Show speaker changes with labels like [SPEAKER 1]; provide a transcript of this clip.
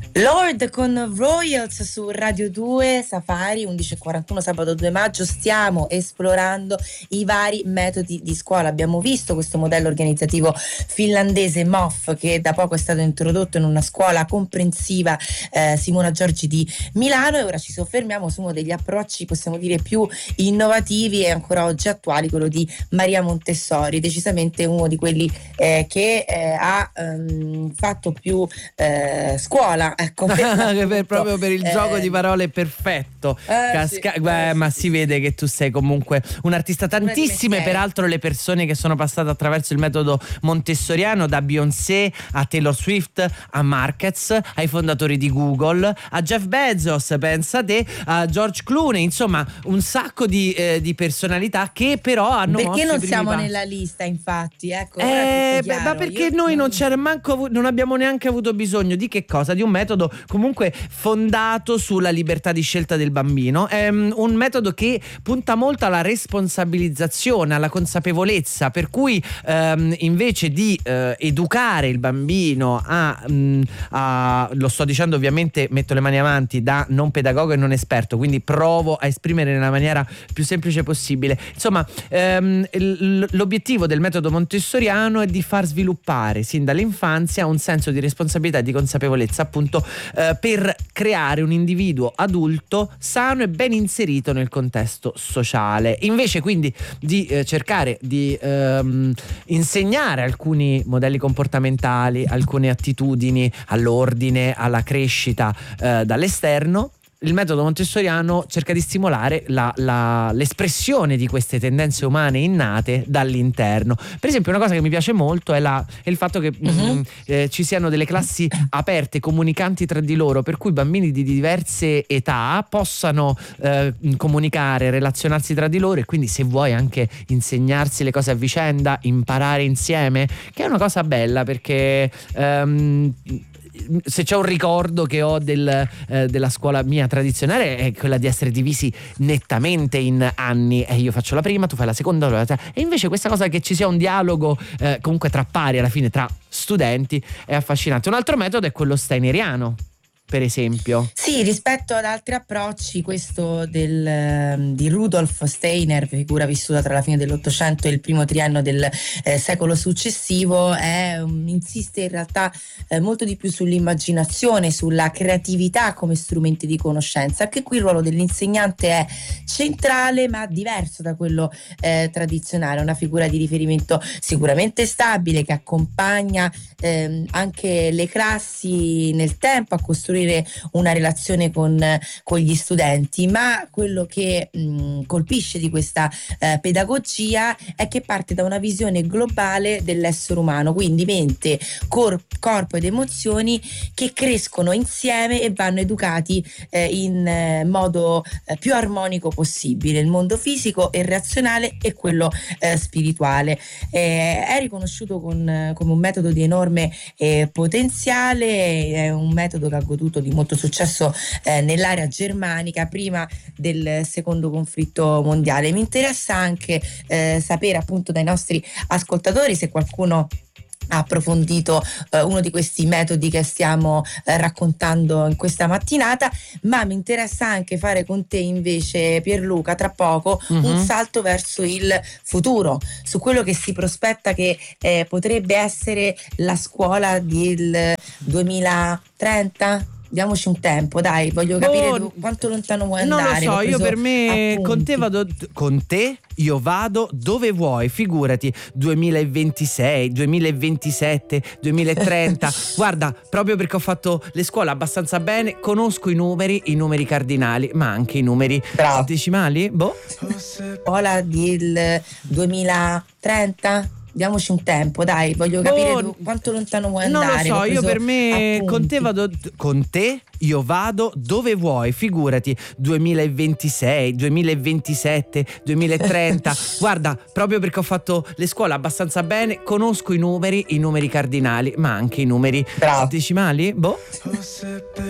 [SPEAKER 1] Lord con Royals su Radio 2 Safari 11:41 sabato 2 maggio. Stiamo esplorando i vari metodi di scuola. Abbiamo visto questo modello organizzativo finlandese MOF che da poco è stato introdotto in una scuola comprensiva Simona Giorgi di Milano, e ora ci soffermiamo su uno degli approcci, possiamo dire, più innovativi e ancora oggi attuali, quello di Maria Montessori, decisamente uno di quelli che ha fatto più scuola, ecco,
[SPEAKER 2] proprio per il gioco di parole perfetto. Ma si vede che tu sei comunque un artista. Tantissime peraltro le persone che sono passate attraverso il metodo montessoriano, da Beyoncé a Taylor Swift a Marquez, ai fondatori di Google, a Jeff Bezos, pensa te, a George Clooney, insomma un sacco di personalità che però hanno mosso i primi passi.
[SPEAKER 1] Perché non siamo nella lista, infatti? Ecco,
[SPEAKER 2] ma perché noi non abbiamo neanche avuto bisogno di che cosa? Di un metodo comunque fondato sulla libertà di scelta del bambino. È un metodo che punta molto alla responsabilizzazione, alla consapevolezza, per cui invece di educare il bambino lo sto dicendo ovviamente, metto le mani avanti da non pedagogo e non esperto, quindi provo a esprimere nella maniera più semplice possibile. Insomma, l'obiettivo del metodo montessoriano è di far sviluppare sin dall'infanzia un senso di responsabilità e di consapevolezza, appunto, per creare un individuo adulto sano e ben inserito nel contesto sociale, invece quindi di cercare di insegnare alcuni modelli comportamentali, alcune attitudini all'ordine, alla crescita dall'esterno. Il metodo montessoriano cerca di stimolare l'espressione di queste tendenze umane innate dall'interno. Per esempio, una cosa che mi piace molto è il fatto che ci siano delle classi aperte, comunicanti tra di loro, per cui bambini di diverse età possano comunicare, relazionarsi tra di loro, e quindi, se vuoi, anche insegnarsi le cose a vicenda, imparare insieme, che è una cosa bella, perché se c'è un ricordo che ho della scuola mia tradizionale è quella di essere divisi nettamente in anni, e io faccio la prima, tu fai la seconda, e invece questa cosa che ci sia un dialogo comunque tra pari, alla fine tra studenti, è affascinante. Un altro metodo è quello steineriano, per esempio.
[SPEAKER 1] Sì, rispetto ad altri approcci, questo di Rudolf Steiner, figura vissuta tra la fine dell'Ottocento e il primo triennio del secolo successivo, insiste in realtà molto di più sull'immaginazione, sulla creatività come strumenti di conoscenza. Anche qui il ruolo dell'insegnante è centrale, ma diverso da quello tradizionale, una figura di riferimento sicuramente stabile, che accompagna anche le classi nel tempo a costruire una relazione con gli studenti. Ma quello che colpisce di questa pedagogia è che parte da una visione globale dell'essere umano, quindi mente, corpo ed emozioni che crescono insieme e vanno educati in modo più armonico possibile. Il mondo fisico e razionale e quello spirituale è riconosciuto come un metodo di enorme potenziale. È un metodo che ha goduto di molto successo nell'area germanica prima del secondo conflitto mondiale. Mi interessa anche sapere, appunto, dai nostri ascoltatori, se qualcuno ha approfondito uno di questi metodi che stiamo raccontando in questa mattinata, ma mi interessa anche fare con te, invece, Pierluca, tra poco un salto verso il futuro, su quello che si prospetta che potrebbe essere la scuola del 2030. Diamoci un tempo, dai, voglio capire quanto lontano vuoi andare.
[SPEAKER 2] Non lo so, io per me con te io vado dove vuoi, figurati, 2026, 2027, 2030. Guarda, proprio perché ho fatto le scuole abbastanza bene, conosco i numeri cardinali, ma anche i numeri decimali.
[SPEAKER 1] Scuola del 2030. Diamoci un tempo, dai, voglio capire quanto lontano vuoi andare.
[SPEAKER 2] Non lo so, io per me con te io vado dove vuoi, figurati, 2026, 2027, 2030. Guarda, proprio perché ho fatto le scuole abbastanza bene, conosco i numeri cardinali, ma anche i numeri decimali.